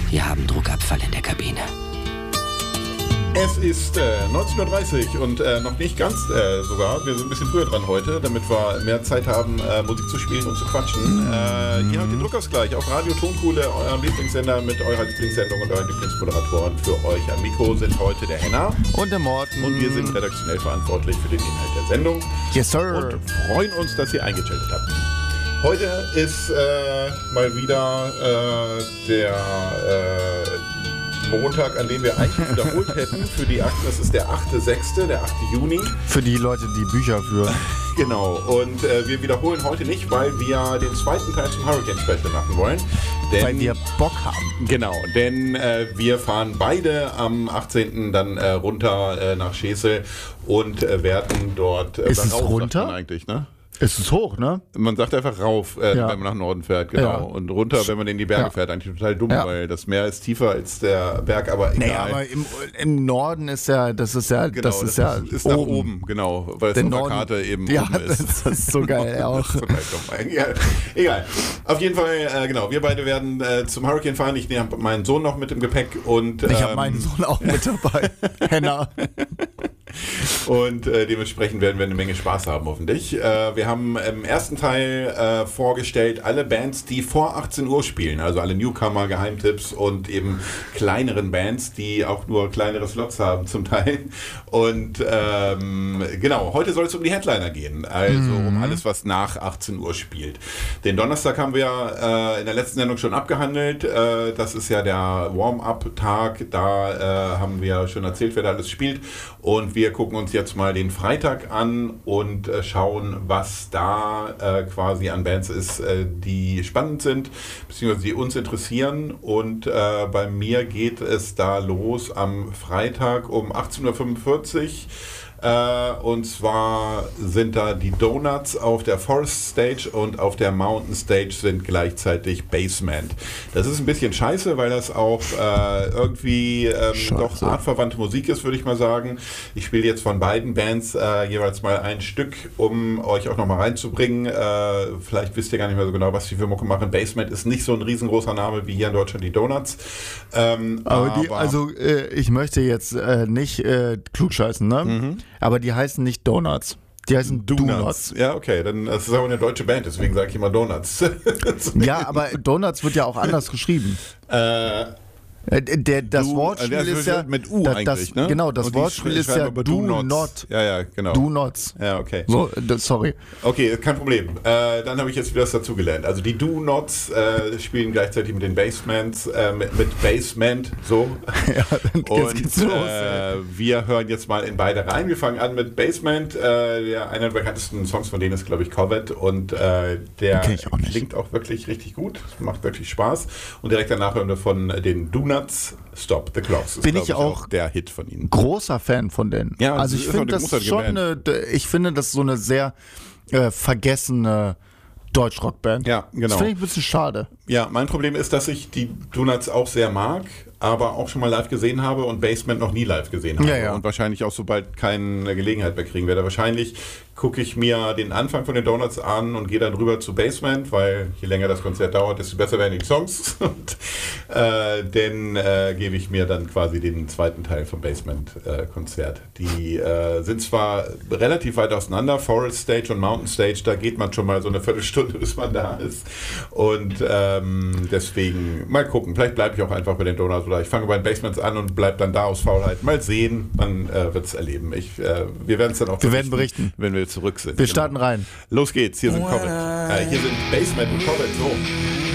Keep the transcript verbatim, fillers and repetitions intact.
Wir haben Druckabfall in der Kabine. Es ist äh, neunzehn Uhr dreißig und äh, noch nicht ganz äh, sogar. Wir sind ein bisschen früher dran heute, damit wir mehr Zeit haben, äh, Musik zu spielen und zu quatschen. Äh, ihr habt den Druckausgleich auf Radio Tonkuhle, eurem Lieblingssender mit eurer Lieblingssendung und euren Lieblingsmoderatoren. Für euch am Mikro sind heute der Henna und der Morten. Und wir sind redaktionell verantwortlich für den Inhalt der Sendung. Yes, sir. Und freuen uns, dass ihr eingeschaltet habt. Heute ist äh, mal wieder äh, der äh, Montag, an dem wir eigentlich wiederholt hätten für die achte, das ist der achte sechste, der achte Juni. Für die Leute, die Bücher führen. Genau, und äh, wir wiederholen heute nicht, weil wir den zweiten Teil zum Hurricane Special machen wollen. Denn, weil wir Bock haben. Genau, denn äh, wir fahren beide am achtzehnten dann äh, runter äh, nach Schesel und äh, werden dort... Äh, ist es rauf, runter? Eigentlich, ne? Es ist hoch, ne? Man sagt einfach rauf, äh, ja. wenn man nach Norden fährt, genau. Ja. Und runter, wenn man in die Berge ja. fährt. Eigentlich total dumm, ja. weil das Meer ist tiefer als der Berg, aber egal. Naja, aber im, im Norden ist ja, das ist ja, genau, das ist das ja ist, ist nach oben, genau, weil es der auf der Norden, Karte eben ja, oben ist. Das, das ist so geil auch. Das ist total dumm. Egal. Egal. Auf jeden Fall, äh, genau, wir beide werden äh, zum Hurricane fahren. Ich habe meinen Sohn noch mit im Gepäck und... Ähm, ich habe meinen Sohn auch mit dabei. Henna. Und äh, dementsprechend werden wir eine Menge Spaß haben, hoffentlich. Äh, wir haben im ersten Teil äh, vorgestellt alle Bands, die vor achtzehn Uhr spielen. Also alle Newcomer, Geheimtipps und eben kleineren Bands, die auch nur kleinere Slots haben zum Teil. Und ähm, genau, heute soll es um die Headliner gehen. Also mhm. um alles, was nach achtzehn Uhr spielt. Den Donnerstag haben wir äh, in der letzten Sendung schon abgehandelt. Äh, das ist ja der Warm-Up-Tag. Da äh, haben wir schon erzählt, wer da alles spielt. Und wir gucken uns jetzt mal den Freitag an und äh, schauen, was da äh, quasi an Bands ist, äh, die spannend sind, beziehungsweise die uns interessieren. Und äh, bei mir geht es da los am Freitag um achtzehn Uhr fünfundvierzig. Äh, und zwar sind da die Donuts auf der Forest Stage und auf der Mountain Stage sind gleichzeitig Basement. Das ist ein bisschen scheiße, weil das auch äh, irgendwie ähm, doch artverwandte Musik ist, würde ich mal sagen. Ich spiele jetzt von beiden Bands äh, jeweils mal ein Stück, um euch auch nochmal reinzubringen. Äh, vielleicht wisst ihr gar nicht mehr so genau, was die für Mucke machen. Basement ist nicht so ein riesengroßer Name wie hier in Deutschland die Donuts. Ähm, aber, aber die, also äh, ich möchte jetzt äh, nicht äh, klugscheißen, ne? Mhm. Aber die heißen nicht Donuts. Die heißen Donuts. Donuts. Ja, okay. Dann das ist aber eine deutsche Band, deswegen sage ich immer Donuts. Ja, aber Donuts wird ja auch anders geschrieben. Äh, Der, das du, Wortspiel das ist ja mit U das, eigentlich, das, ne? Genau, das Wortspiel ist ja do, do not. not. Ja, ja, genau. Do not. Ja, okay. So, das, sorry. Okay, kein Problem. Äh, dann habe ich jetzt wieder was dazugelernt. Also die Do Nots äh, spielen gleichzeitig mit den Basements, äh, mit, mit Basement, so. Ja, dann und geht's los. Äh, wir hören jetzt mal in beide rein. Wir fangen an mit Basement. Äh, der, einer der bekanntesten Songs von denen ist, glaube ich, Covet. Und äh, der auch klingt auch wirklich richtig gut. Macht wirklich Spaß. Und direkt danach hören wir von den Do Nots Stop the Clocks. Das Bin ist, ich auch, auch der Hit von ihnen. Großer Fan von denen. Ja, also ich finde das schon eine, ich finde das so eine sehr äh, vergessene Deutschrockband. Ja, genau. Das finde ich ein bisschen schade. Ja, mein Problem ist, dass ich die Donuts auch sehr mag, aber auch schon mal live gesehen habe und Basement noch nie live gesehen habe. Ja, ja. Und wahrscheinlich auch sobald keine Gelegenheit mehr kriegen werde. Wahrscheinlich gucke ich mir den Anfang von den Donuts an und gehe dann rüber zu Basement, weil je länger das Konzert dauert, desto besser werden die Songs. Und äh, dann äh, gebe ich mir dann quasi den zweiten Teil vom Basement-Konzert. Äh, die äh, sind zwar relativ weit auseinander, Forest Stage und Mountain Stage, da geht man schon mal so eine Viertelstunde, bis man da ist. Und ähm, deswegen mal gucken, vielleicht bleibe ich auch einfach bei den Donuts oder ich fange bei den Basements an und bleibe dann da aus Faulheit. Mal sehen, man äh, wird es erleben. Ich, äh, wir werden es dann auch wir werden berichten, wenn wir zurück sind. Wir starten genau. rein. Los geht's, hier sind Covet. Äh, hier sind Basement und Covet. So.